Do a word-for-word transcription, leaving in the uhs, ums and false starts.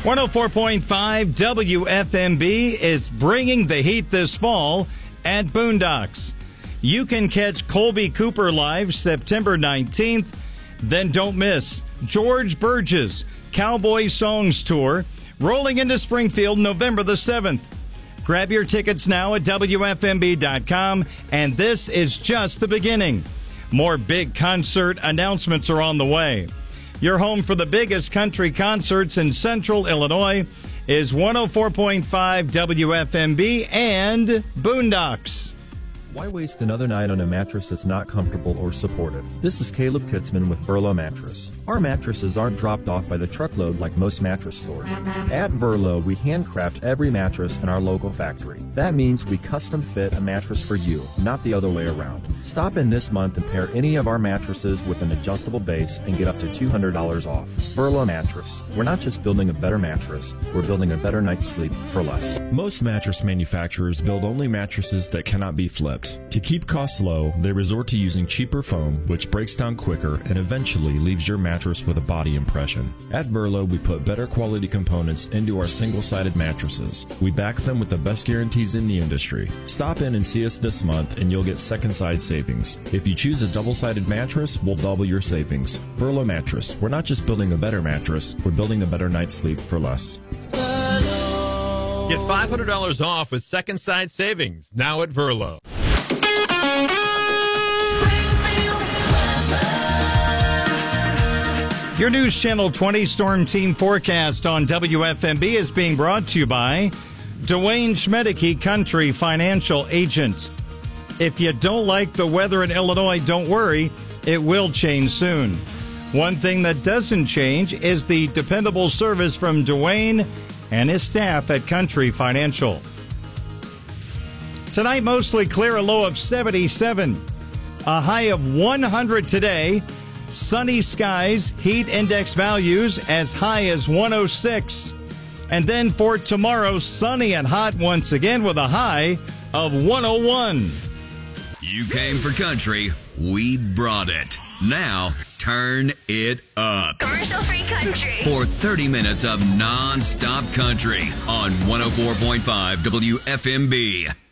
one oh four point five W F M B is bringing the heat this fall at Boondocks. You can catch Colby Cooper live September nineteenth. Then don't miss George Burgess Cowboy Songs Tour rolling into Springfield November the seventh. Grab your tickets now at W F M B dot com, and this is just the beginning. More big concert announcements are on the way. Your home for the biggest country concerts in Central Illinois is one oh four point five W F M B and Boondocks. Why waste another night on a mattress that's not comfortable or supportive? This is Caleb Kitzman with Verlo Mattress. Our mattresses aren't dropped off by the truckload like most mattress stores. At Verlo, we handcraft every mattress in our local factory. That means we custom fit a mattress for you, not the other way around. Stop in this month and pair any of our mattresses with an adjustable base and get up to two hundred dollars off. Verlo Mattress. We're not just building a better mattress, we're building a better night's sleep for less. Most mattress manufacturers build only mattresses that cannot be flipped. To keep costs low, they resort to using cheaper foam, which breaks down quicker and eventually leaves your mattress with a body impression. At Verlo, we put better quality components into our single-sided mattresses. We back them with the best guarantees in the industry. Stop in and see us this month and you'll get second side savings. If you choose a double-sided mattress, we'll double your savings. Verlo Mattress. We're not just building a better mattress, we're building a better night's sleep for less. Get five hundred dollars off with second side savings now at Verlo. Your News Channel twenty Storm Team forecast on W F M B is being brought to you by Dwayne Schmedeke Country Financial Agent. If you don't like the weather in Illinois, don't worry, it will change soon. One thing that doesn't change is the dependable service from Dwayne and his staff at Country Financial. Tonight, mostly clear, a low of seventy-seven. A high of one hundred today. Sunny skies, heat index values as high as one oh six. And then for tomorrow, sunny and hot once again with a high of one oh one. You came for country, we brought it. Now, turn it up. Commercial-free country. For thirty minutes of non-stop country on one oh four point five W F M B.